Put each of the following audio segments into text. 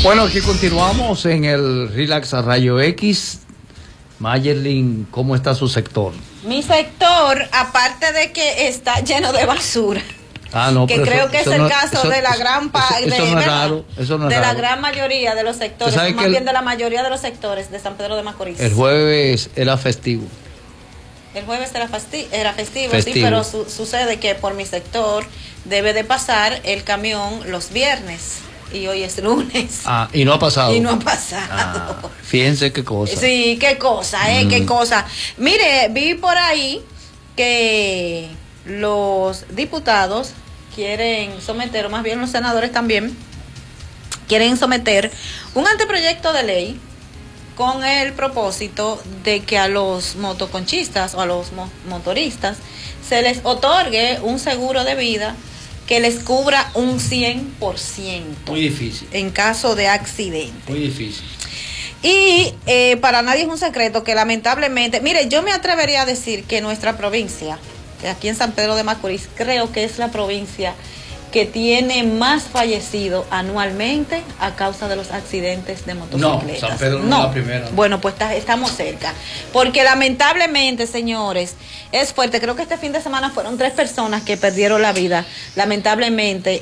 Bueno, aquí continuamos en el Relax a Rayo X. Mayerlin, ¿cómo está su sector? Mi sector, aparte de que está lleno de basura, No, que creo que es el caso de la gran la gran mayoría de los sectores, más bien de la mayoría de los sectores de San Pedro de Macorís. El jueves era festivo. El jueves era festivo, sí, pero sucede que por mi sector debe de pasar el camión los viernes. Y hoy es lunes. Y no ha pasado. Y no ha pasado. Fíjense qué cosa. Sí, qué cosa, qué cosa. Mire, vi por ahí que los diputados quieren someter, o más bien los senadores también, quieren someter un anteproyecto de ley con el propósito de que a los motoconchistas o a los motoristas se les otorgue un seguro de vida que les cubra un 100%. Muy difícil. En caso de accidente. Muy difícil. Y para nadie es un secreto que lamentablemente, mire, yo me atrevería a decir que nuestra provincia, aquí en San Pedro de Macorís, creo que es la provincia que tiene más fallecidos anualmente a causa de los accidentes de motocicletas. No, San Pedro no es la primera. Bueno, pues estamos cerca. Porque lamentablemente, señores, es fuerte. Creo que este fin de semana fueron 3 personas que perdieron la vida, lamentablemente,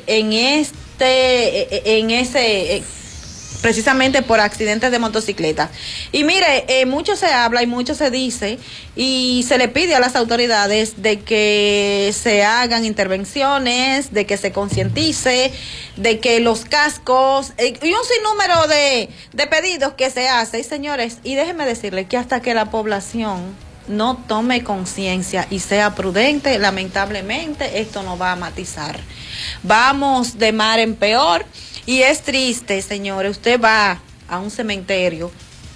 precisamente por accidentes de motocicleta. Y mire, mucho se habla y mucho se dice y se le pide a las autoridades de que se hagan intervenciones, de que se concientice, de que los cascos y un sinnúmero de pedidos que se hace. Y señores, y déjenme decirles que hasta que la población no tome conciencia y sea prudente, lamentablemente esto no va a matizar. Vamos de mal en peor. Y es triste, señores, usted va a un cementerio,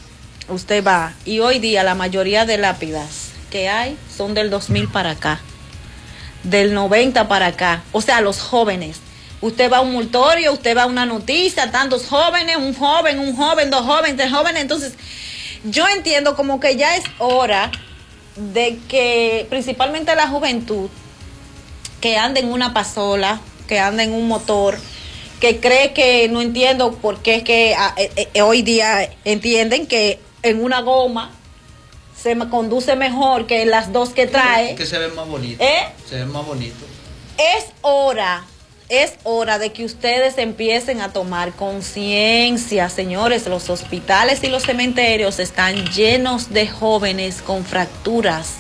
y hoy día la mayoría de lápidas que hay son del 2000 para acá, del 90 para acá, o sea, los jóvenes. Usted va a un multorio, usted va a una noticia, tantos jóvenes, un joven, 2 jóvenes, 3 jóvenes. Entonces, yo entiendo como que ya es hora de que, principalmente la juventud, que ande en una pasola, que ande en un motor, que cree que no entiendo por qué es que hoy día entienden que en una goma se conduce mejor que en las 2 que trae. Que se ven más bonitos. Se ven más bonitos. Es hora de que ustedes empiecen a tomar conciencia, señores. Los hospitales y los cementerios están llenos de jóvenes con fracturas.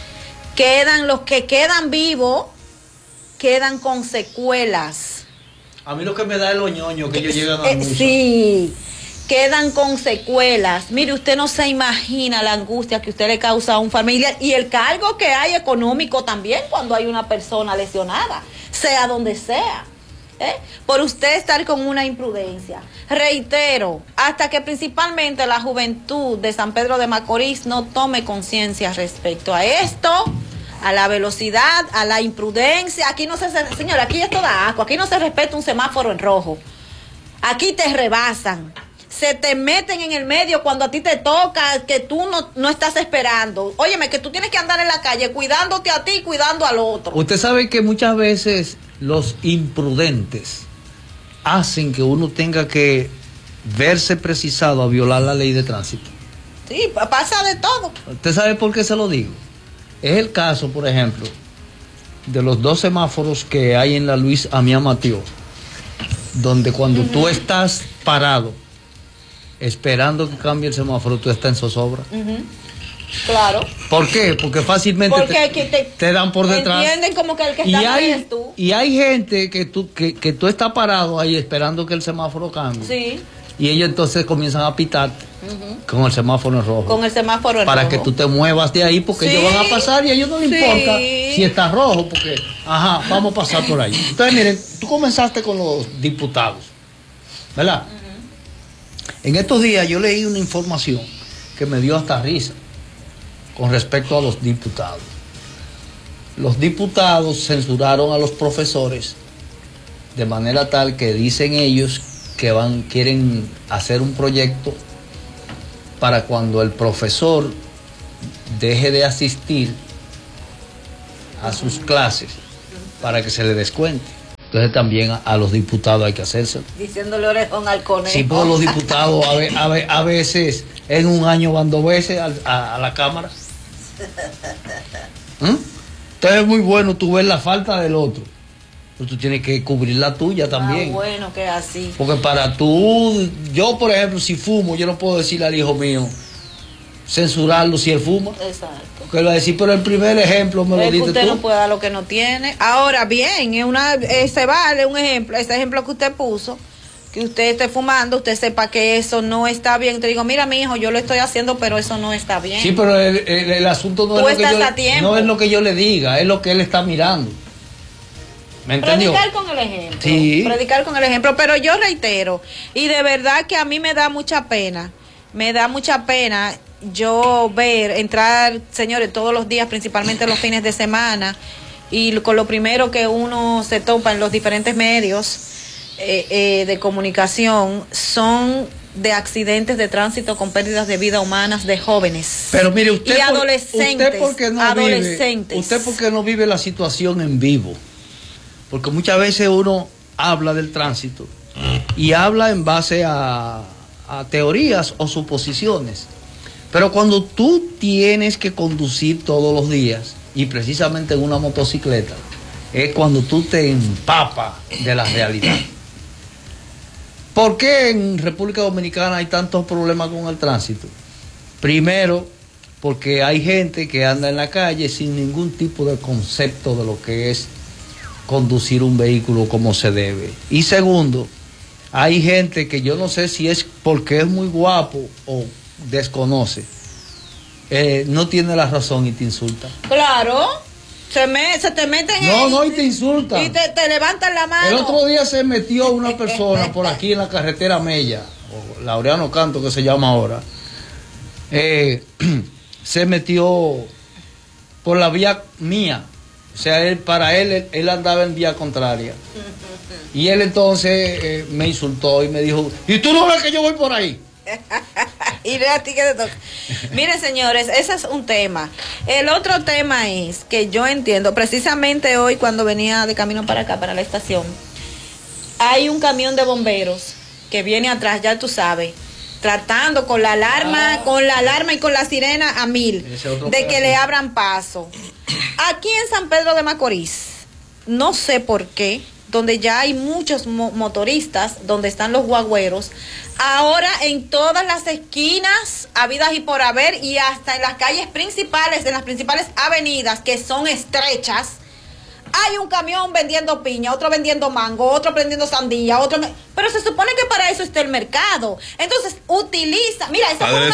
Los que quedan vivos, quedan con secuelas. A mí lo que me da es lo ñoño que ellos llegan a mucho. Sí, quedan con secuelas. Mire, usted no se imagina la angustia que usted le causa a un familiar y el cargo que hay económico también cuando hay una persona lesionada, sea donde sea, por usted estar con una imprudencia. Reitero, hasta que principalmente la juventud de San Pedro de Macorís no tome conciencia respecto a esto, a la velocidad, a la imprudencia. Aquí no se, señora, aquí esto da asco, aquí no se respeta un semáforo en rojo. Aquí te rebasan, se te meten en el medio cuando a ti te toca, que tú no estás esperando. Óyeme, que tú tienes que andar en la calle cuidándote a ti y cuidando al otro. Usted sabe que muchas veces los imprudentes hacen que uno tenga que verse precisado a violar la ley de tránsito. Sí, pasa de todo. ¿Usted sabe por qué se lo digo? Es el caso, por ejemplo, de los 2 semáforos que hay en la Luis Amiá Matió, donde cuando tú estás parado esperando que cambie el semáforo, tú estás en zozobra. Claro. ¿Por qué? Porque fácilmente te dan por detrás. Entienden como que el que está ahí es tú. Y hay gente que tú estás parado ahí esperando que el semáforo cambie. Sí. Y ellos entonces comienzan a pitar con el semáforo en rojo. Con el semáforo en para rojo. Que tú te muevas de ahí, porque ellos van a pasar y a ellos no les importa si está rojo, porque, vamos a pasar por ahí. Entonces, miren, tú comenzaste con los diputados, ¿verdad? En estos días yo leí una información que me dio hasta risa con respecto a los diputados. Los diputados censuraron a los profesores de manera tal que dicen ellos que quieren hacer un proyecto para cuando el profesor deje de asistir a sus clases, para que se le descuente. Entonces también a los diputados hay que hacérselo. Diciéndole orejón al conejo. Sí, porque los diputados a veces, en un año van 2 veces a la Cámara. Entonces es muy bueno tú ver la falta del otro. Pero tú tienes que cubrir la tuya también. Bueno, que así. Porque para tú, yo por ejemplo, si fumo, yo no puedo decirle al hijo mío, censurarlo si él fuma. Exacto. Porque él va a decir, pero el primer ejemplo me lo diste tú. Usted no puede dar lo que no tiene. Ahora bien, se vale un ejemplo, ese ejemplo que usted puso, que usted esté fumando, usted sepa que eso no está bien. Te digo, mira mi hijo, yo lo estoy haciendo, pero eso no está bien. Sí, pero el asunto no es lo que yo le diga, es lo que él está mirando. ¿Me entendió? Predicar con el ejemplo. Sí. Predicar con el ejemplo. Pero yo reitero, y de verdad que a mí me da mucha pena yo entrar, señores, todos los días, principalmente los fines de semana, y con lo primero que uno se topa en los diferentes medios de comunicación son de accidentes de tránsito con pérdidas de vida humanas de jóvenes. Pero mire, usted, y adolescentes. Usted porque no vive la situación en vivo. Porque muchas veces uno habla del tránsito y habla en base a teorías o suposiciones. Pero cuando tú tienes que conducir todos los días, y precisamente en una motocicleta, es cuando tú te empapas de la realidad. ¿Por qué en República Dominicana hay tantos problemas con el tránsito? Primero, porque hay gente que anda en la calle sin ningún tipo de concepto de lo que es conducir un vehículo como se debe. Y segundo, hay gente que yo no sé si es porque es muy guapo o desconoce, no tiene la razón y te insulta. Claro, se te meten y te insultan. Y te levantan la mano. El otro día se metió una persona por aquí en la carretera Mella, o Laureano Canto que se llama ahora, se metió por la vía mía. O sea, él andaba en vía contraria. Y él entonces me insultó y me dijo, ¿y tú no ves que yo voy por ahí? Y ve a ti que te toca. Miren, señores, ese es un tema. El otro tema es que yo entiendo, precisamente hoy cuando venía de camino para acá, para la estación, hay un camión de bomberos que viene atrás, ya tú sabes, tratando con la alarma y con la sirena a 1000 de que le abran paso. Aquí en San Pedro de Macorís, no sé por qué, donde ya hay muchos motoristas, donde están los guagüeros, ahora en todas las esquinas, habidas y por haber, y hasta en las calles principales, en las principales avenidas que son estrechas, hay un camión vendiendo piña, otro vendiendo mango, otro vendiendo sandía, pero se supone que para eso está el mercado. Entonces utiliza, mira,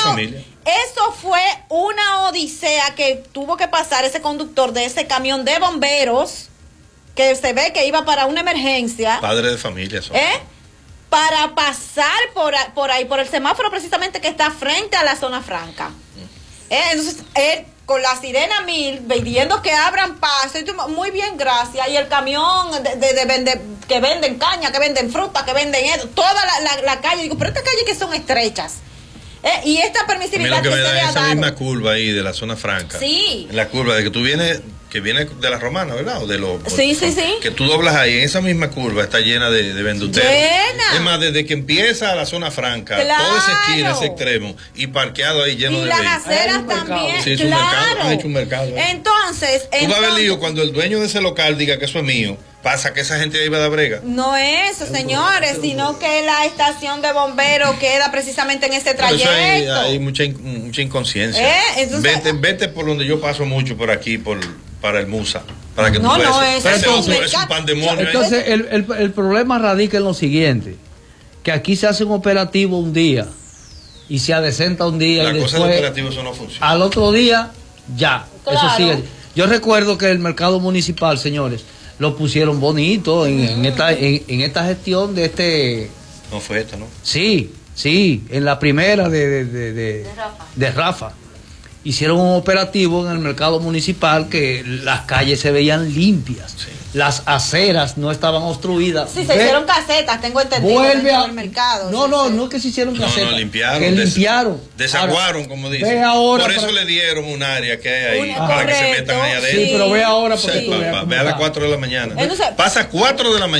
eso fue una odisea que tuvo que pasar ese conductor de ese camión de bomberos, que se ve que iba para una emergencia. Padre de familia son. Para pasar por ahí, por el semáforo precisamente que está frente a la zona franca. Entonces, él con la sirena 1000, pidiendo que abran paso, y tú, muy bien, gracias, y el camión que venden caña, que venden fruta, que venden eso, toda la calle, digo, pero estas calles que son estrechas, y esta permisividad que se me le da ha esa dado. misma curva ahí de la zona franca. Sí. En la curva de que tú vienes, que viene de la Romana, ¿verdad? O de los. Sí. Que tú doblas ahí, en esa misma curva está llena de venduteros. Llena. Es más, desde que empieza la zona franca, Claro. toda esa esquina, ese extremo, y parqueado ahí lleno de las vehículos. aceras también. Sí, es un mercado, han hecho un mercado. Entonces, tú vas a ver lío cuando el dueño de ese local diga que eso es mío. Pasa que esa gente ahí va a dar brega. No es eso, señores, sino que la estación de bomberos queda precisamente en ese trayecto. Hay mucha inconsciencia. Entonces, vete por donde yo paso mucho por aquí, para el Musa, para que tú veas. Es un pandemonio. Entonces, el problema radica en lo siguiente, que aquí se hace un operativo un día y se adecenta un día La y cosa después, del operativo, eso no funciona. al otro día, ya, Claro. eso sigue. Yo recuerdo que el mercado municipal, señores, lo pusieron bonito en esta gestión de este. No fue esta, ¿no? Sí, en la primera de Rafa. Hicieron un operativo en el mercado municipal que las calles se veían limpias, sí. Las aceras no estaban obstruidas. Sí, se hicieron casetas, tengo entendido. Vuelve al mercado. No es que se hicieron casetas. No, limpiaron. Que limpiaron. Desaguaron, ahora, como dicen. Por eso le dieron un área que hay ahí, para que se metan ahí adentro. Sí, pero ve ahora. Ve a las 4 de la mañana. Entonces, pasa 4 de la mañana.